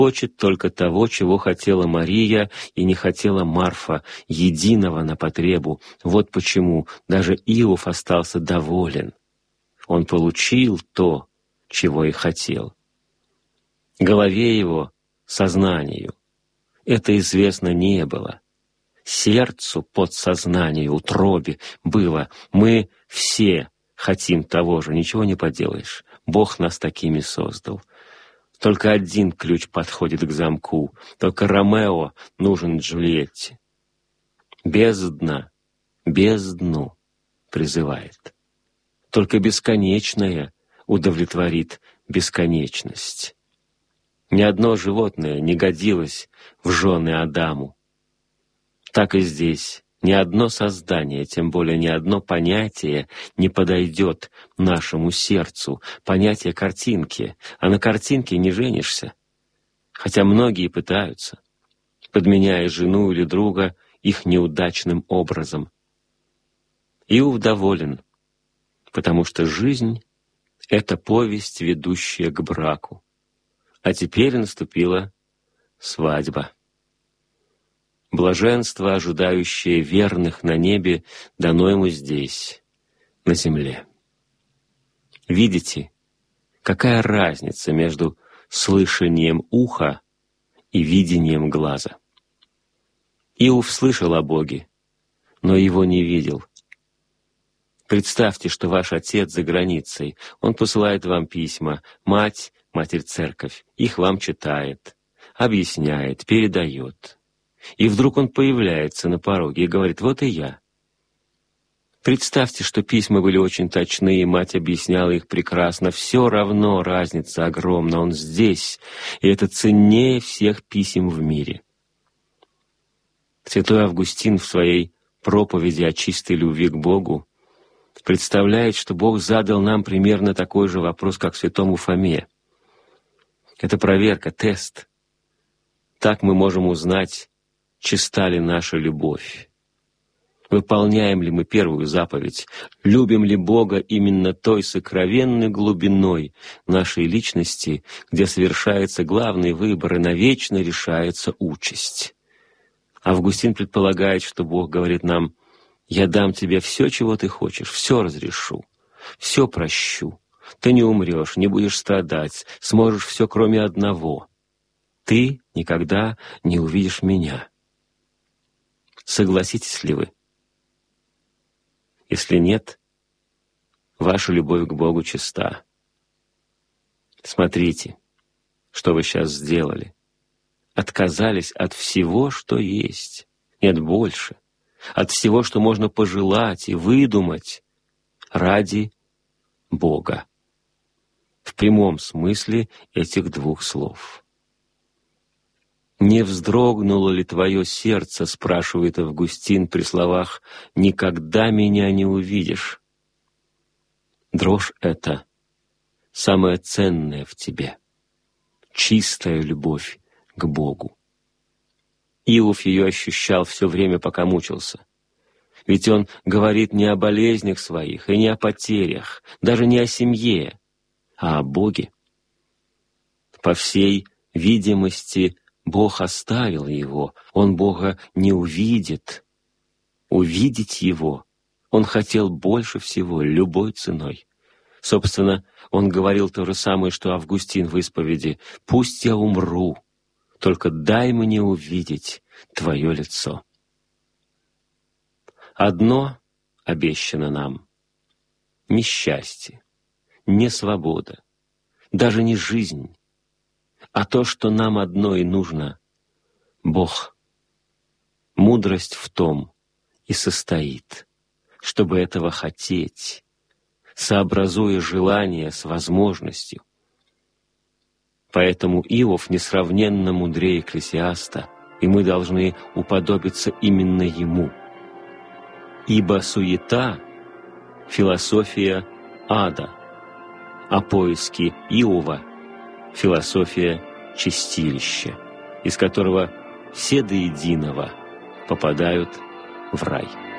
хочет только того, чего хотела Мария и не хотела Марфа, единого на потребу. Вот почему даже Иов остался доволен. Он получил то, чего и хотел. Голове его, сознанию, это известно не было. Сердцу, подсознанию, утробе было. Мы все хотим того же, ничего не поделаешь. Бог нас такими создал. Только один ключ подходит к замку, только Ромео нужен Джульетте. Бездна, бездну призывает. Только бесконечное удовлетворит бесконечность. Ни одно животное не годилось в жены Адаму. Так и здесь ни одно создание, тем более ни одно понятие не подойдет нашему сердцу. Понятие картинки, а на картинке не женишься. Хотя многие пытаются, подменяя жену или друга их неудачным образом. Иов доволен, потому что жизнь — это повесть, ведущая к браку. А теперь наступила свадьба. Блаженство, ожидающее верных на небе, дано ему здесь, на земле. Видите, какая разница между слышанием уха и видением глаза? Иов слышал о Боге, но его не видел. Представьте, что ваш отец за границей, он посылает вам письма, Матерь Церковь, их вам читает, объясняет, передает. И вдруг он появляется на пороге и говорит: «Вот и я». Представьте, что письма были очень точны, и мать объясняла их прекрасно. Все равно разница огромна. Он здесь, и это ценнее всех писем в мире. Святой Августин в своей проповеди о чистой любви к Богу представляет, что Бог задал нам примерно такой же вопрос, как святому Фоме. Это проверка, тест. Так мы можем узнать, чиста ли наша любовь. Выполняем ли мы первую заповедь? Любим ли Бога именно той сокровенной глубиной нашей личности, где совершается главный выбор и навечно решается участь? Августин предполагает, что Бог говорит нам: «Я дам тебе все, чего ты хочешь, все разрешу, все прощу. Ты не умрешь, не будешь страдать, сможешь все, кроме одного. Ты никогда не увидишь меня». Согласитесь ли вы? Если нет, ваша любовь к Богу чиста. Смотрите, что вы сейчас сделали. Отказались от всего, что есть. Нет, больше. От всего, что можно пожелать и выдумать ради Бога. В прямом смысле этих двух слов. «Не вздрогнуло ли твое сердце, — спрашивает Августин при словах, — никогда меня не увидишь?» Дрожь эта самое ценное в тебе, чистая любовь к Богу. Иов ее ощущал все время, пока мучился. Ведь он говорит не о болезнях своих и не о потерях, даже не о семье, а о Боге. По всей видимости, Бог оставил его, он Бога не увидит. Увидеть его он хотел больше всего, любой ценой. Собственно, он говорил то же самое, что Августин в исповеди: «Пусть я умру, только дай мне увидеть твое лицо». Одно обещано нам — не счастье, не свобода, даже не жизнь, а то, что нам одно и нужно — Бог. Мудрость в том и состоит, чтобы этого хотеть, сообразуя желание с возможностью. Поэтому Иов несравненно мудрее Екклесиаста, и мы должны уподобиться именно ему. Ибо суета — философия ада, а поиски Иова — философия чистилища, из которого все до единого попадают в рай.